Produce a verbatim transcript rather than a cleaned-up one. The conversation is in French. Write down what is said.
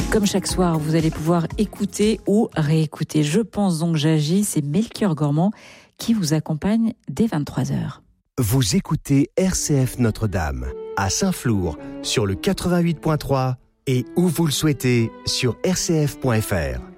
Comme chaque soir, vous allez pouvoir écouter ou réécouter Je pense donc j'agis, c'est Melchior Gormand qui vous accompagne dès vingt-trois heures. Vous écoutez R C F Notre-Dame à Saint-Flour sur le quatre-vingt-huit point trois et où vous le souhaitez sur r c f point f r.